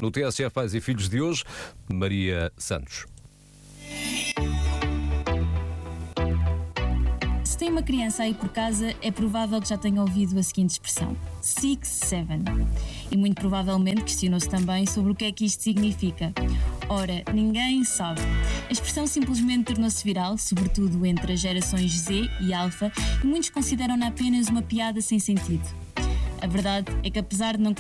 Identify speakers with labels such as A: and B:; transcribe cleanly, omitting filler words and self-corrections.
A: No TSF Pais e Filhos de hoje, Maria Santos.
B: Se tem uma criança aí por casa, é provável que já tenha ouvido a seguinte expressão: 6-7. E muito provavelmente questionou-se também sobre o que é que isto significa. Ora, ninguém sabe. A expressão simplesmente tornou-se viral, sobretudo entre as gerações Z e Alfa, e muitos consideram-na apenas uma piada sem sentido. A verdade é que, apesar de não querer